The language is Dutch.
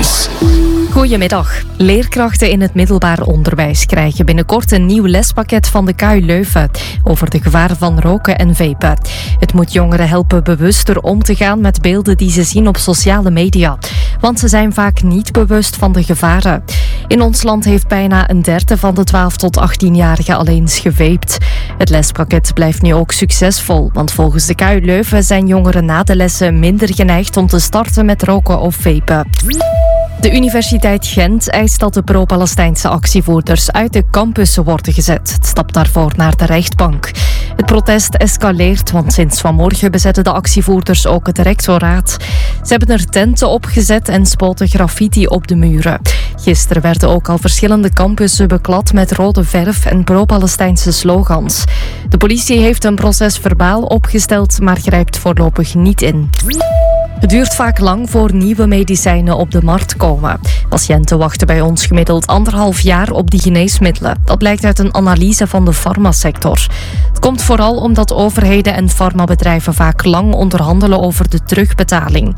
Voice. Goedemiddag. Leerkrachten in het middelbaar onderwijs krijgen binnenkort een nieuw lespakket van de KU Leuven over de gevaren van roken en vapen. Het moet jongeren helpen bewuster om te gaan met beelden die ze zien op sociale media. Want ze zijn vaak niet bewust van de gevaren. In ons land heeft bijna een derde van de 12 tot 18-jarigen al eens gevaped. Het lespakket blijft nu ook succesvol, want volgens de KU Leuven zijn jongeren na de lessen minder geneigd om te starten met roken of vapen. De Universiteit Gent eist dat de pro-Palestijnse actievoerders uit de campussen worden gezet. Het stapt daarvoor naar de rechtbank. Het protest escaleert, want sinds vanmorgen bezetten de actievoerders ook het rectoraat. Ze hebben er tenten opgezet en spoten graffiti op de muren. Gisteren werden ook al verschillende campussen beklad met rode verf en pro-Palestijnse slogans. De politie heeft een proces-verbaal opgesteld, maar grijpt voorlopig niet in. Het duurt vaak lang voor nieuwe medicijnen op de markt komen. Patiënten wachten bij ons gemiddeld 1,5 jaar op die geneesmiddelen. Dat blijkt uit een analyse van de farmasector. Het komt vooral omdat overheden en farmabedrijven vaak lang onderhandelen over de terugbetaling.